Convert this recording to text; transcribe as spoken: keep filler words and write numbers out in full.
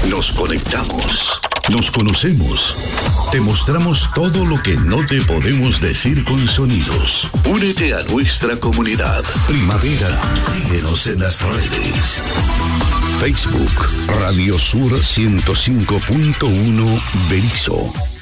Nos conectamos. Nos conocemos. Te mostramos todo lo que no te podemos decir con sonidos. Únete a nuestra comunidad. Primavera. Síguenos en las redes. Facebook, Radio Sur ciento cinco punto uno Berisso.